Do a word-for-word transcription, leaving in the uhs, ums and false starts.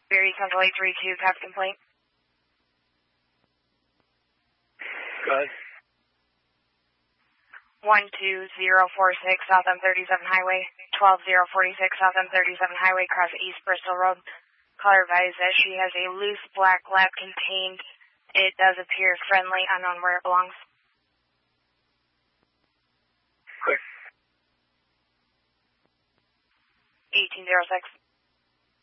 Berry Central eight three two, copy complaint. Go ahead. one two zero four six South M thirty-seven Highway, twelve zero forty-six South M thirty-seven Highway, across East Bristol Road. Caller advised that she has a loose black lab contained. It does appear friendly, unknown where it belongs. Quick. eighteen oh six.